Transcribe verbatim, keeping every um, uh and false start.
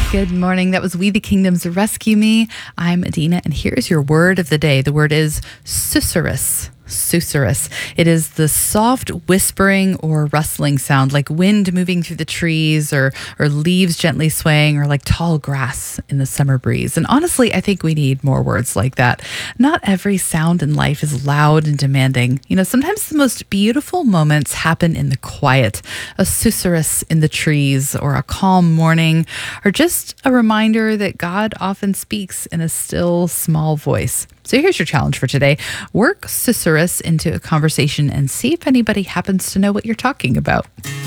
Good morning. That was We the Kingdom's Rescue Me. I'm Adina, and here's your word of the day. The word is susurrus. Susurrus. It is the soft whispering or rustling sound, like wind moving through the trees, or or leaves gently swaying, or like tall grass in the summer breeze. And honestly, I think we need more words like that. Not every sound in life is loud and demanding. You know, sometimes the most beautiful moments happen in the quiet. A susurrus in the trees, or a calm morning, or just a reminder that God often speaks in a still, small voice. So here's your challenge for today. Work susurrus into a conversation and see if anybody happens to know what you're talking about.